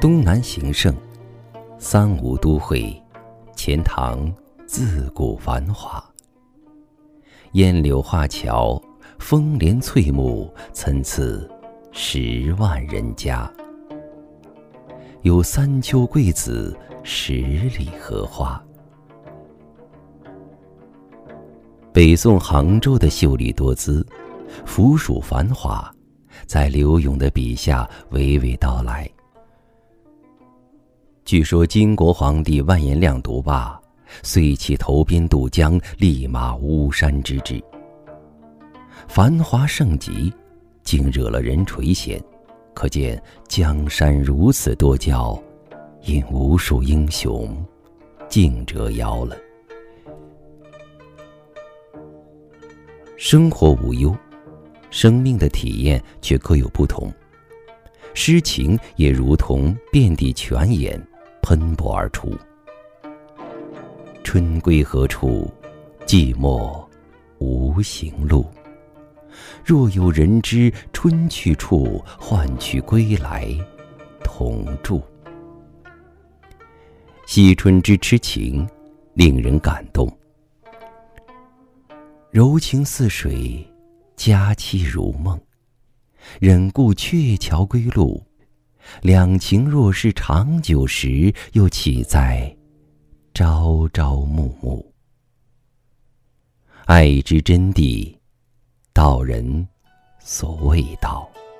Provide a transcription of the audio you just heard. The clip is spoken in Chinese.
东南形胜，三吴都会，钱塘自古繁华。烟柳画桥，风帘翠幕，参差10万人家。有三秋桂子，10里荷花。北宋杭州的秀丽多姿，浮蜀繁华，在柳永的笔下娓娓道来。据说金国皇帝完颜亮读罢，遂起投鞭渡江，立马巫山之志。繁华盛极，竟惹了人垂涎，可见江山如此多娇，因无数英雄竞折腰了。生活无忧，生命的体验却各有不同。诗情也如同遍地泉眼，喷薄而出。春归何处？寂寞无行路。若有人知春去处，换取归来同住。惜春之痴情，令人感动。柔情似水，佳期如梦。忍顾鹊桥归路，两情若是长久时，又岂在朝朝暮暮。爱之真谛，道人所谓道。